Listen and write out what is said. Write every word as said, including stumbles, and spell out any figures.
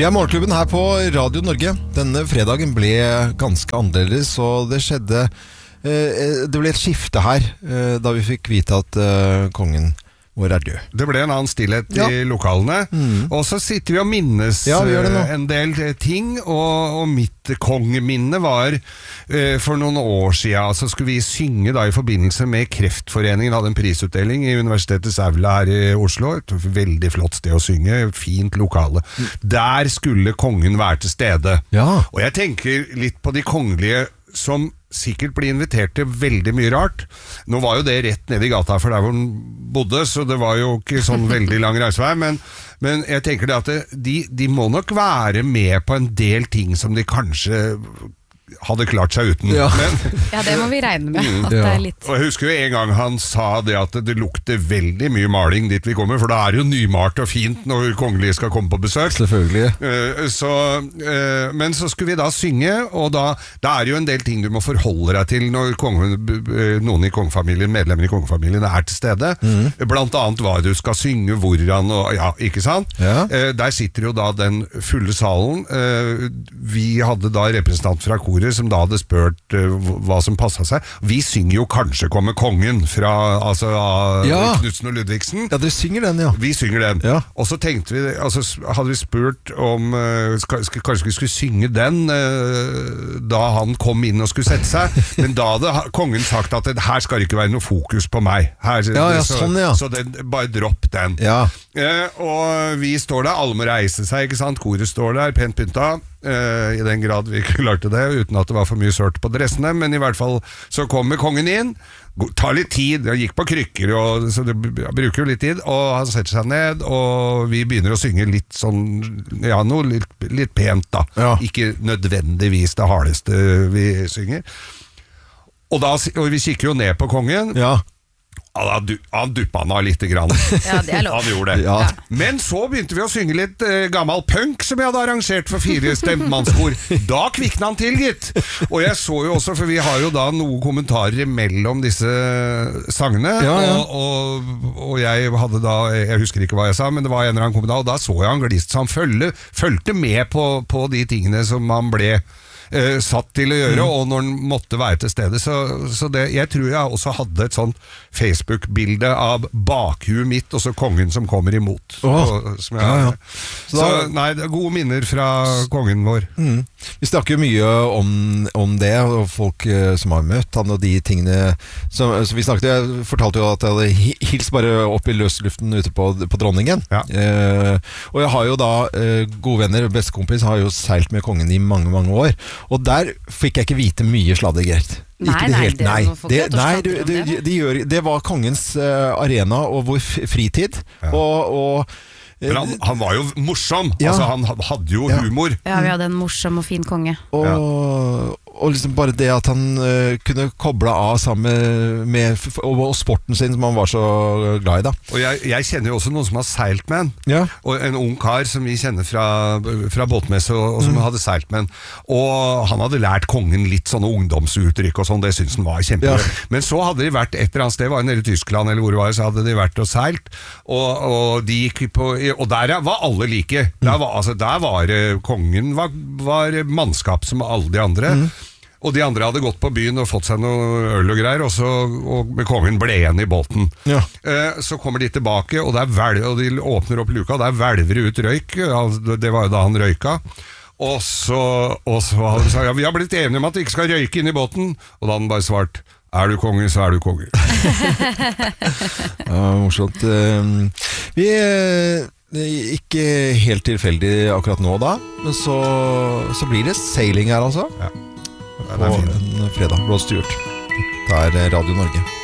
Vi er Morgenklubben her på Radio Norge. Denne fredagen ble ganske annerledes, og det skjedde eh, Det ble et skifte her eh, da vi fikk vite at eh, kongen vår er død. Det ble en annen stillhet ja. I lokalene. Mm. Og så sitter vi og minnes ja, vi en del ting, og, og mitt kongeminne var uh, for noen år siden, så skulle vi synge da i forbindelse med Kreftforeningen, hadde en prisutdeling i Universitetets Aula her i Oslo, et veldig flott sted å synge, fint lokale. Mm. Der skulle kongen være til stede. Ja. Og jeg tenker litt på de kongelige som sikkert blir invitert til veldig mye rart. Nå var jo det rett ned i gata for der hvor han bodde, så det var jo ikke sånn veldig lang reisevei, men, men jeg tenker det at det, de, de må nok være med på en del ting som de kanskje hadde klart seg uten. Ja, men, ja det må vi regne med. Mm, at det er litt... Og jeg husker jo en gang han sa det at det lukter veldig mye maling dit vi kommer, for da er det jo nymalt og fint når kongelige skal komme på besøk. Selvfølgelig. Uh, så, uh, men så skulle vi da synge, og da, da er det jo en del ting du må forholde deg til når kongen, noen i kongefamilien, medlemmer i kongefamilien er til stede. Mm. Blant annet hva du skal synge, hvordan, og ja, ikke sant? Ja. Uh, der sitter jo da den fulle salen. Uh, vi hadde da representant fra koret som da hadde spurt uh, hva som passet seg. Vi synger jo Kanskje kommer kongen fra altså, uh, ja. Knudsen og Ludvigsen. Ja, dere synger den, ja. Vi synger den. Ja. Og så tenkte vi, altså, hadde vi spurt om uh, skal, skal, kanskje vi skulle synge den uh, da han kom inn og skulle sette seg, men da hadde kongen sagt at her skal det ikke være noe fokus på meg. Her, ja, ja, så, sånn, ja. Så den, bare dropp den. Ja. Uh, og vi står der, alle må reise seg, ikke sant? Koret står der, pent pynta. Uh, I den grad vi klarte det, uten at det var for mye sørt på dressene, men i hvert fall så kommer kongen inn, tar litt tid, jeg gikk på krykker, og, så det bruker jo litt tid, og han setter seg ned, og vi begynner å synge litt sånn, ja, noe litt, litt pent da, ja. Ikke nødvendigvis det hardeste vi synger. Og, da, og vi kikker jo ned på kongen, ja. Han, han duppa han av litt grann. Ja, det er lov. Han gjorde det. Ja. Men så begynte vi å synge litt uh, gammel punk som jeg hadde arrangert for fire stemmannskor. Da kvikna han til, gitt. Og jeg så jo også, for vi har jo da noen kommentarer mellom disse sangene, ja, ja. Og, og, og jeg hadde da, jeg husker ikke hva jeg sa, men det var en eller annen kommentar, og da så jeg han glist, så han følge, følte med på, på de tingene som han ble Uh, satt til å gjøre, mm. og når den måtte være til stede, så, så det, jeg tror jeg også hadde et sånt Facebook-bilde av bakhuet mitt, og så kongen som kommer imot. Oh. Og, som jeg, ja, ja. Så, så da, nei, det er gode minner fra kongen vår. Mm. Vi snakker jo mye om, om det, og folk uh, som har møtt han, og de tingene som, som vi snakket, jeg fortalte jo at jeg hadde hilst bare opp i løsluften ute på, på Dronningen. Ja. Uh, og jeg har jo da uh, gode venner, bestekompis har jo seilt med kongen i mange, mange år. Og der fikk jeg ikke vite mye sladder, Gert. Nei, ikke det nei, helt, det, nei. det, nei du, du, de, de gjør, det var kongens uh, arena og vår fritid. Ja. Og, og Men han, han var jo morsom. Ja. Altså, han hadde jo ja. humor. Ja, vi hadde en morsom og fin konge. Og, ja. og liksom bare det at han uh, kunne koble av sammen med og, og sporten sin som han var så glad i da. Og jeg, jeg kjenner jo også noen som har seilt med han. Ja. Og en ung kar som vi kjenner fra, fra båtmesse og, og som mm. hadde seilt med han. Og han hadde lært kongen litt sånne ungdomsuttrykk og sånn, det synes han var kjempebra. Ja. Men så hadde de vært et eller annet sted, var nede i Tyskland eller hvor det var, så hadde de vært og seilt, og, og de gikk på, og der var alle like. Der var, altså, der var kongen var, var mannskap som alle de andre. Mm. Og de andre hadde gått på byen og fått seg noe øl og greier, og, så, og med kongen ble igjen i båten. Ja. Eh, så kommer de tilbake, og, der velv, og de åpner opp luka, og der velver det ut røyk. Det var jo da han røyka. Og så, og så hadde de sagt, ja, vi har blitt enige om at vi ikke skal røyke inn i båten. Og da hadde han bare svart, er du konge, så er du konge. Ja, morsomt. Vi ikke helt tilfeldig akkurat nå da, men så, så blir det sailing her altså. Ja. På en fredag. Rod Stewart. Det er Radio Norge.